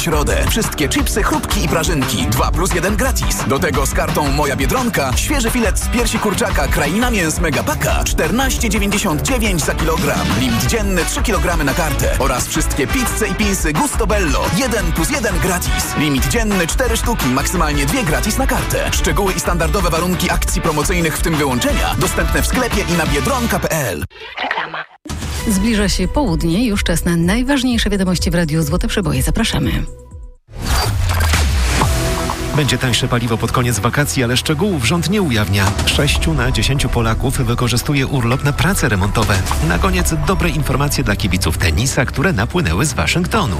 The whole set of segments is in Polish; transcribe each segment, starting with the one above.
Środę. Wszystkie chipsy, chrupki i prażynki. 2+1 gratis. Do tego z kartą Moja Biedronka świeży filet z piersi kurczaka Kraina Mięs Megapaka 14,99 za kilogram. Limit dzienny 3 kg na kartę. Oraz wszystkie pizze i pinsy Gusto Bello 1+1 gratis. Limit dzienny 4 sztuki, maksymalnie 2 gratis na kartę. Szczegóły i standardowe warunki akcji promocyjnych, w tym wyłączenia, dostępne w sklepie i na biedronka.pl. Reklama. Zbliża się południe, już czas na najważniejsze wiadomości w Radiu Złote Przeboje. Zapraszamy. Będzie tańsze paliwo pod koniec wakacji, ale szczegółów rząd nie ujawnia. 6 na 10 Polaków wykorzystuje urlop na prace remontowe. Na koniec dobre informacje dla kibiców tenisa, które napłynęły z Waszyngtonu.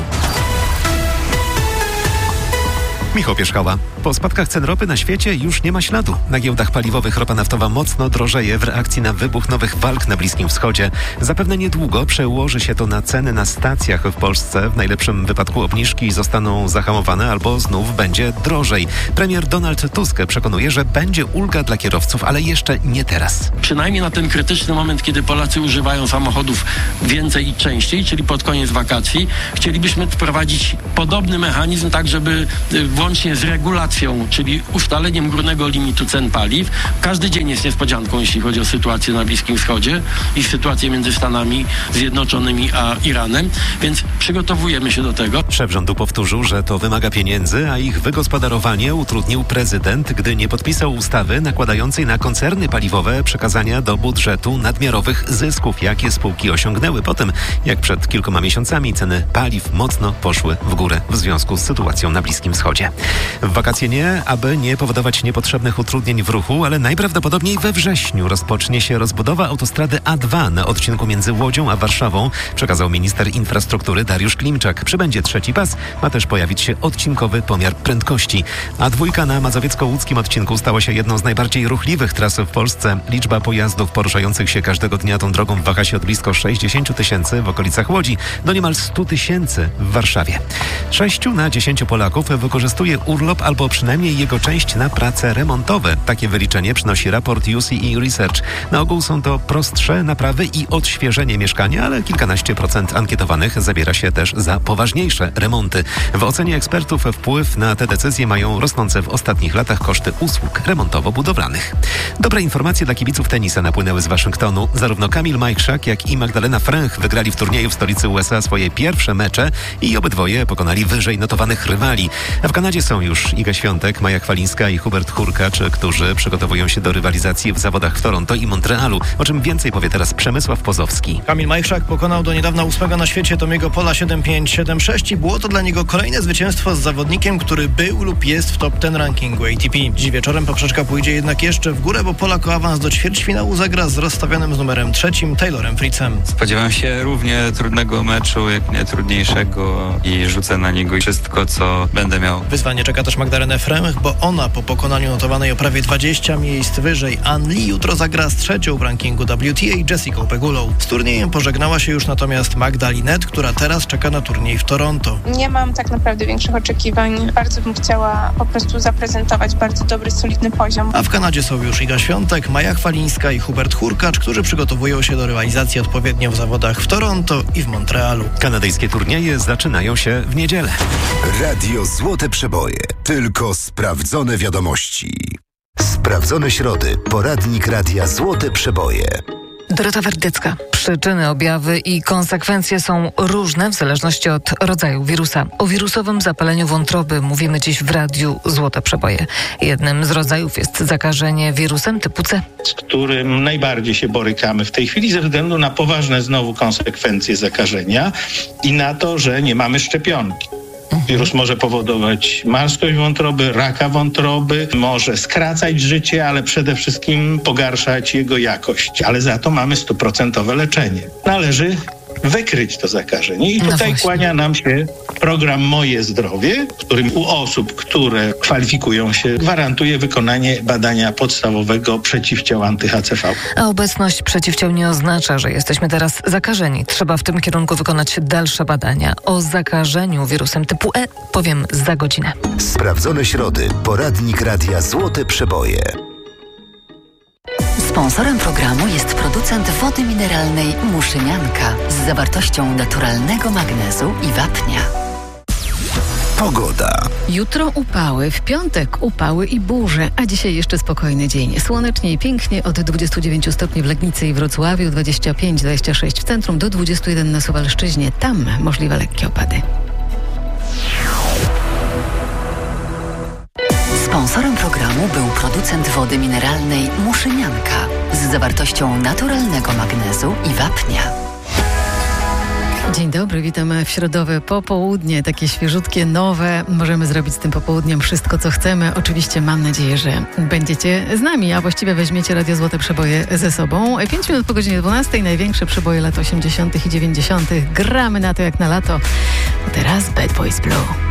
Michał Pierzchała. Po spadkach cen ropy na świecie już nie ma śladu. Na giełdach paliwowych ropa naftowa mocno drożeje w reakcji na wybuch nowych walk na Bliskim Wschodzie. Zapewne niedługo przełoży się to na ceny na stacjach w Polsce. W najlepszym wypadku obniżki zostaną zahamowane albo znów będzie drożej. Premier Donald Tusk przekonuje, że będzie ulga dla kierowców, ale jeszcze nie teraz. Przynajmniej na ten krytyczny moment, kiedy Polacy używają samochodów więcej i częściej, czyli pod koniec wakacji, chcielibyśmy wprowadzić podobny mechanizm, tak żeby włącznie z regulacją, czyli ustaleniem górnego limitu cen paliw. Każdy dzień jest niespodzianką, jeśli chodzi o sytuację na Bliskim Wschodzie i sytuację między Stanami Zjednoczonymi a Iranem, więc przygotowujemy się do tego. Szef rządu powtórzył, że to wymaga pieniędzy, a ich wygospodarowanie utrudnił prezydent, gdy nie podpisał ustawy nakładającej na koncerny paliwowe przekazania do budżetu nadmiarowych zysków, jakie spółki osiągnęły po tym, jak przed kilkoma miesiącami ceny paliw mocno poszły w górę w związku z sytuacją na Bliskim Wschodzie. W wakacje nie, aby nie powodować niepotrzebnych utrudnień w ruchu, ale najprawdopodobniej we wrześniu rozpocznie się rozbudowa autostrady A2 na odcinku między Łodzią a Warszawą, przekazał minister infrastruktury Dariusz Klimczak. Przybędzie trzeci pas, ma też pojawić się odcinkowy pomiar prędkości. A2 na mazowiecko-łódzkim odcinku stała się jedną z najbardziej ruchliwych tras w Polsce. Liczba pojazdów poruszających się każdego dnia tą drogą waha się od blisko 60 000 w okolicach Łodzi do niemal 100 000 w Warszawie. 6 na 10 Polaków wykorzystuje urlop albo przynajmniej jego część na prace remontowe. Takie wyliczenie przynosi raport UCE Research. Na ogół są to prostsze naprawy i odświeżenie mieszkania, ale kilkanaście procent ankietowanych zabiera się też za poważniejsze remonty. W ocenie ekspertów wpływ na te decyzje mają rosnące w ostatnich latach koszty usług remontowo-budowlanych. Dobre informacje dla kibiców tenisa napłynęły z Waszyngtonu. Zarówno Kamil Majchrzak, jak i Magdalena Fręch wygrali w turnieju w stolicy USA swoje pierwsze mecze i obydwoje pokonali wyżej notowanych rywali. A w Kanadzie są już Iga Świątek, Maja Chwalińska i Hubert Hurkacz, którzy przygotowują się do rywalizacji w zawodach w Toronto i Montrealu. O czym więcej powie teraz Przemysław Pozowski. Kamil Majchrzak pokonał do niedawna 8 na świecie Tomiego Pola 7-5, 7-6 i było to dla niego kolejne zwycięstwo z zawodnikiem, który był lub jest w top 10 rankingu ATP. Dziś wieczorem poprzeczka pójdzie jednak jeszcze w górę, bo Polak o awans do ćwierćfinału zagra z rozstawionym z numerem 3 Taylorem Fritzem. Spodziewam się równie trudnego meczu, jak nie trudniejszego i rzucę na niego wszystko, co będę miał. Wyzwanie czeka też Magdalenę Fręch, bo ona po pokonaniu notowanej o prawie 20 miejsc wyżej An Li jutro zagra z trzecią w rankingu WTA Jessicą Pegulą. Z turniejem pożegnała się już natomiast Magda Linette, która teraz czeka na turniej w Toronto. Nie mam tak naprawdę większych oczekiwań. Bardzo bym chciała po prostu zaprezentować bardzo dobry, solidny poziom. A w Kanadzie są już Iga Świątek, Maja Chwalińska i Hubert Hurkacz, którzy przygotowują się do rywalizacji odpowiednio w zawodach w Toronto i w Montrealu. Kanadyjskie turnieje zaczynają się w niedzielę. Radio Złote Przeboje. Tylko sprawdzone wiadomości. Sprawdzone środy. Poradnik Radia Złote Przeboje. Dorota Werdycka. Przyczyny, objawy i konsekwencje są różne w zależności od rodzaju wirusa. O wirusowym zapaleniu wątroby mówimy dziś w Radiu Złote Przeboje. Jednym z rodzajów jest zakażenie wirusem typu C, z którym najbardziej się borykamy w tej chwili ze względu na poważne znowu konsekwencje zakażenia i na to, że nie mamy szczepionki. Wirus może powodować marskość wątroby, raka wątroby, może skracać życie, ale przede wszystkim pogarszać jego jakość. Ale za to mamy 100% leczenie. Należy wykryć to zakażenie. I tutaj kłania nam się program Moje Zdrowie, w którym u osób, które kwalifikują się, gwarantuje wykonanie badania podstawowego przeciwciał anty-HCV. A obecność przeciwciał nie oznacza, że jesteśmy teraz zakażeni. Trzeba w tym kierunku wykonać dalsze badania. O zakażeniu wirusem typu E powiem za godzinę. Sprawdzone środy. Poradnik Radia Złote Przeboje. Sponsorem programu jest producent wody mineralnej Muszynianka z zawartością naturalnego magnezu i wapnia. Pogoda. Jutro upały, w piątek upały i burze, a dzisiaj jeszcze spokojny dzień. Słonecznie i pięknie, od 29 stopni w Legnicy i Wrocławiu, 25-26 w centrum, do 21 na Suwalszczyźnie. Tam możliwe lekkie opady. Sponsorem programu był producent wody mineralnej Muszynianka z zawartością naturalnego magnezu i wapnia. Dzień dobry, witamy w środowe popołudnie, takie świeżutkie, nowe. Możemy zrobić z tym popołudniem wszystko, co chcemy. Oczywiście mam nadzieję, że będziecie z nami, a właściwie weźmiecie Radio Złote Przeboje ze sobą. 5 minut po godzinie 12, największe przeboje lat 80. i 90. Gramy na to jak na lato. A teraz Bad Boys Blue.